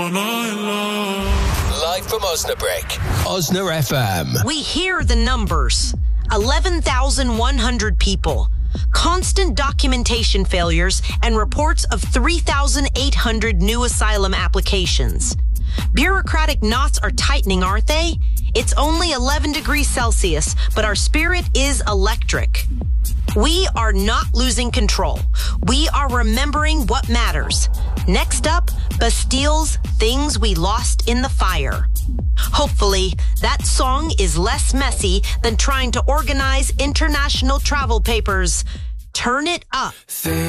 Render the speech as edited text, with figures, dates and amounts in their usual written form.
Live from Osnabrück, Osna FM. We hear the numbers. 11,100 people. Constant documentation failures and reports of 3,800 new asylum applications. Bureaucratic knots are tightening, aren't they? It's only 11 degrees Celsius, but our spirit is electric. We are not losing control. We are remembering what matters. Next up, Bastille's Things We Lost in the Fire. Hopefully, that song is less messy than trying to organize international travel papers. Turn it up.